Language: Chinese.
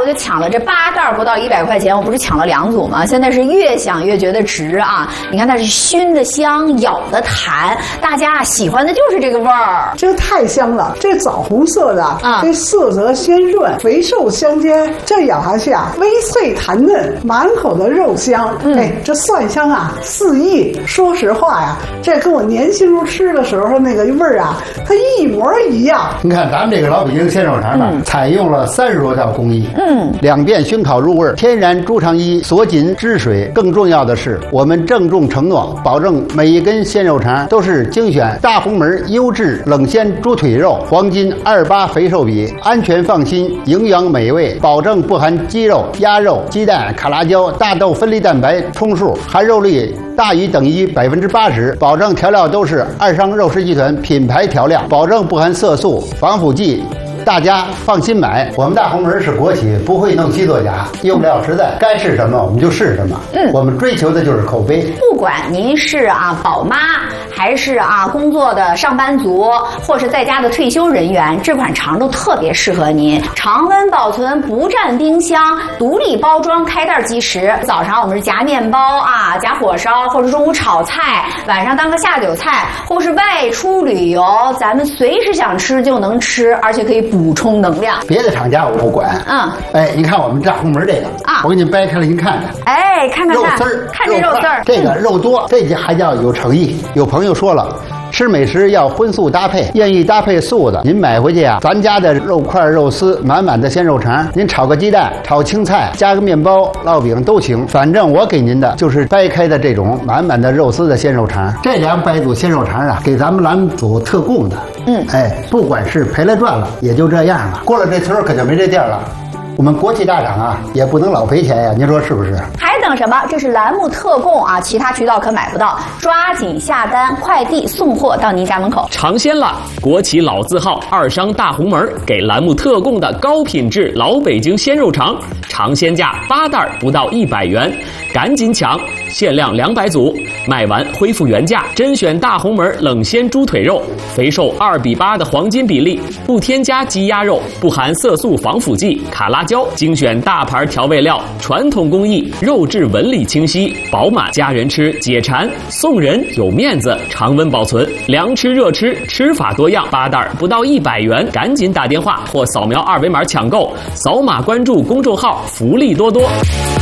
我就抢了这8袋不到100块钱，我不是抢了2组吗？现在是越想越觉得值啊！你看它是熏的香，咬的弹，大家喜欢的就是这个味儿。 这太香了，这枣红色的啊，这色泽鲜润，肥瘦相间，这咬下去啊，微脆弹嫩，满口的肉香。哎，这蒜香啊四溢。说实话呀，这跟我年轻时候吃的时候那个味儿啊，它一模一样。 你看咱们这个老北京鲜肉肠呢，采用了30多道工艺，2遍熏烤入味，天然猪肠衣锁紧汁水。更重要的是，我们郑重承诺，保证每一根鲜肉肠都是精选大红门优质冷鲜猪腿肉，黄金28肥瘦比，安全放心，营养美味，保证不含鸡肉、鸭肉、鸡蛋、卡拉胶、大豆分离蛋白充数，含肉率大于等于80%，保证调料都是二商肉食集团品牌调料，保证不含色素、防腐剂。大家放心买，我们大红门是国企，不会弄虚作假，用料实在，该是什么我们就是什么。我们追求的就是口碑。 不管您是宝妈，还是工作的上班族，或是在家的退休人员，这款肠都特别适合您。常温保存，不占冰箱，独立包装，开袋即食。早上我们是夹面包夹火烧，或者中午炒菜，晚上当个下酒菜，或是外出旅游，咱们随时想吃就能吃，而且可以补充能量。 别的厂家我不管。你看我们大红门这个我给你掰开了，您看看。 看肉丝儿， 看这肉丝儿， 这个肉多，这还叫有诚意。有朋友说了，吃美食要荤素搭配，愿意搭配素的，您买回去咱家的肉块、肉丝，满满的鲜肉肠，您炒个鸡蛋、炒青菜，加个面包、烙饼都行。反正我给您的就是掰开的这种满满的肉丝的鲜肉肠。这200组鲜肉肠给咱们栏目组特供的。不管是赔了赚了，也就这样了。过了这村可就没这店了。我们国企大厂也不能老赔钱呀，您说是不是？ 还等什么？这是栏目特供其他渠道可买不到，抓紧下单，快递送货到您家门口。 尝鲜了，国企老字号二商大红门给栏目特供的高品质老北京鲜肉肠，尝鲜价8袋不到100元，赶紧抢，限量200组，卖完恢复原价。甄选大红门冷鲜猪腿肉，肥瘦2比8的黄金比例，不添加鸡鸭肉，不含色素、防腐剂、卡拉胶，精选大牌调味料，传统工艺，肉质纹理清晰饱满，家人吃解馋，送人有面子，常温保存，凉吃热吃，吃法多样，8袋不到100元，赶紧打电话或扫描2维码抢购，扫码关注公众号，福利多多。